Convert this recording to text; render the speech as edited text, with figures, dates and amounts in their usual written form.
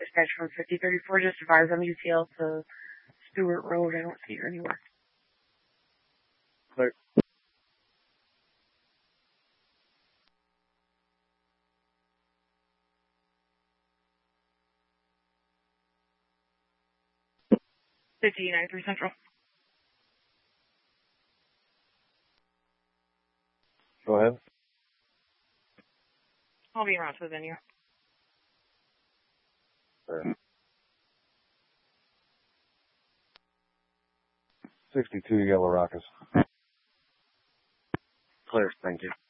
dispatch from 5034. Just advise on UTL to Stewart Road. I don't see her anywhere. Clear. $50.93 Central. Go ahead. I'll be around to the venue. Clear. 62 Yellow Rockets. Clear, thank you.